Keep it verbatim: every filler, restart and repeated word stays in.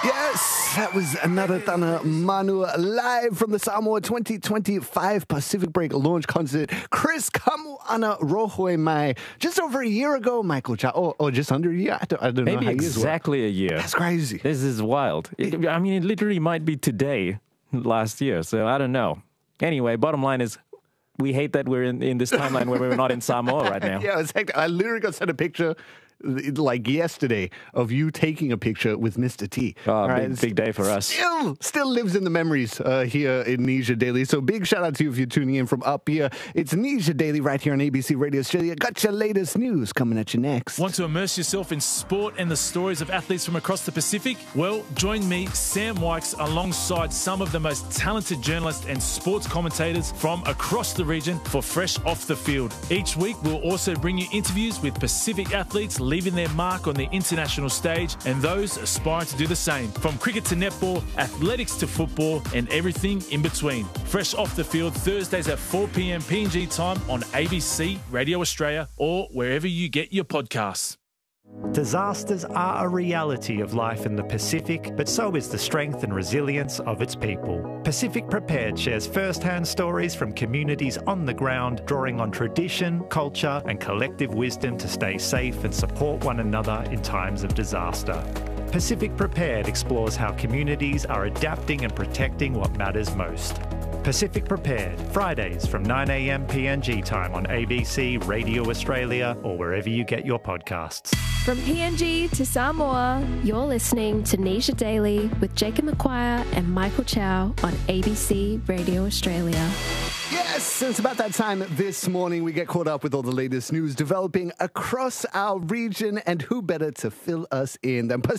Yes, that was another Tana Manu live from the Samoa twenty twenty-five Pacific Break launch concert. Chris Kamu Ana Rohoi Mai. Just over a year ago, Michael Chow. Oh, oh, just under a year? I don't, I don't Maybe know how exactly a year. That's crazy. This is wild. It, I mean, it literally might be today, last year. So I don't know. Anyway, bottom line is, we hate that we're in, in this timeline where we're not in Samoa right now. Yeah, it's hectic. I literally got sent a picture like yesterday of you taking a picture with Mister T. Oh, All big, right, big day for us. Still, still lives in the memories uh, here in Nisha Daily. So big shout out to you if you're tuning in from up here. It's Nisha Daily right here on A B C Radio Australia. Got your latest news coming at you next. Want to immerse yourself in sport and the stories of athletes from across the Pacific? Well, join me, Sam Wykes, alongside some of the most talented journalists and sports commentators from across the region for Fresh Off the Field. Each week, we'll also bring you interviews with Pacific athletes leaving their mark on the international stage and those aspiring to do the same. From cricket to netball, athletics to football, and everything in between. Fresh Off the Field, Thursdays at four p.m. P N G time on A B C Radio Australia or wherever you get your podcasts. Disasters are a reality of life in the Pacific, but so is the strength and resilience of its people. Pacific Prepared shares first-hand stories from communities on the ground, drawing on tradition, culture, and collective wisdom to stay safe and support one another in times of disaster. Pacific Prepared explores how communities are adapting and protecting what matters most. Pacific Prepared, Fridays from nine a.m. P N G time on A B C Radio Australia or wherever you get your podcasts. From P N G to Samoa, you're listening to Nisha Daily with Jacob McQuire and Michael Chow on A B C Radio Australia. Yes, it's about that time this morning we get caught up with all the latest news developing across our region, and who better to fill us in than